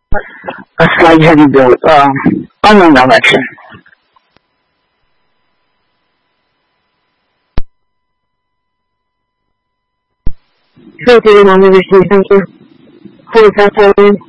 a slight heavy build, unknown direction. Thank you, Mom. Thank you. For that,